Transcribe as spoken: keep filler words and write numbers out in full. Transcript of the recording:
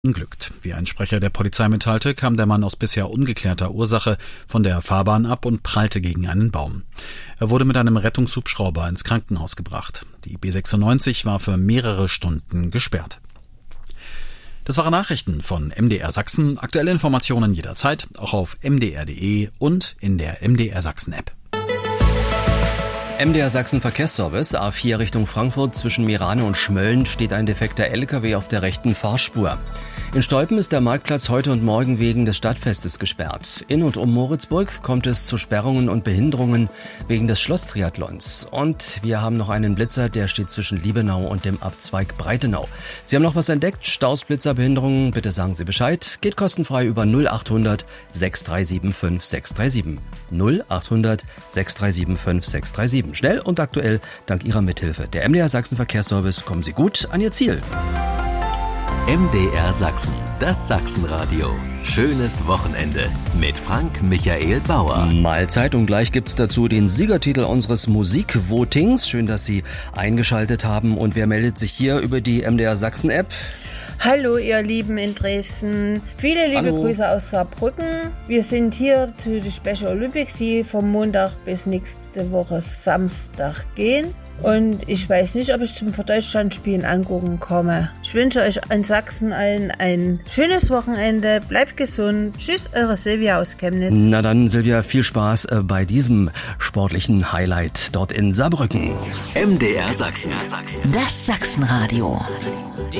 Unglückt. Wie ein Sprecher der Polizei mitteilte, kam der Mann aus bisher ungeklärter Ursache von der Fahrbahn ab und prallte gegen einen Baum. Er wurde mit einem Rettungshubschrauber ins Krankenhaus gebracht. Die B sechsundneunzig war für mehrere Stunden gesperrt. Das waren Nachrichten von M D R Sachsen. Aktuelle Informationen jederzeit, auch auf m d r punkt d e und in der M D R Sachsen App. M D R Sachsen Verkehrsservice, A vier Richtung Frankfurt, zwischen Mirane und Schmölln steht ein defekter L K W auf der rechten Fahrspur. In Stolpen ist der Marktplatz heute und morgen wegen des Stadtfestes gesperrt. In und um Moritzburg kommt es zu Sperrungen und Behinderungen wegen des Schlosstriathlons. Und wir haben noch einen Blitzer, der steht zwischen Liebenau und dem Abzweig Breitenau. Sie haben noch was entdeckt? Staus, Blitzer, Behinderungen? Bitte sagen Sie Bescheid. Geht kostenfrei über null acht hundert sechs drei sieben fünf sechs drei sieben. null acht hundert sechs drei sieben fünf sechs drei sieben. Schnell und aktuell dank Ihrer Mithilfe. Der M D R Sachsen Verkehrsservice, kommen Sie gut an Ihr Ziel. M D R Sachsen, das Sachsenradio. Schönes Wochenende mit Frank Michael Bauer. Mahlzeit und gleich gibt's dazu den Siegertitel unseres Musikvotings. Schön, dass Sie eingeschaltet haben. Und wer meldet sich hier über die M D R Sachsen App? Hallo ihr Lieben in Dresden, viele liebe Hallo. Grüße aus Saarbrücken. Wir sind hier zu den Special Olympics, die vom Montag bis nächste Woche Samstag gehen. Und ich weiß nicht, ob ich zum Deutschlandspielen angucken komme. Ich wünsche euch in Sachsen allen ein schönes Wochenende. Bleibt gesund. Tschüss, eure Silvia aus Chemnitz. Na dann, Silvia, viel Spaß bei diesem sportlichen Highlight dort in Saarbrücken. M D R Sachsen. Das Sachsenradio.